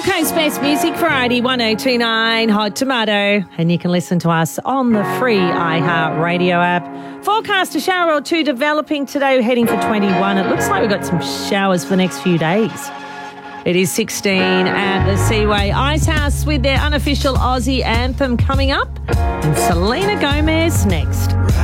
Gold Coast Best Music Variety 1029 Hot Tomato, and you can listen to us on the free iHeart Radio app. Forecast a shower or two developing today, heading for 21. It looks like we've got some showers for the next few days. It is 16 at the Seaway Icehouse with their unofficial Aussie anthem coming up, and Selena Gomez next.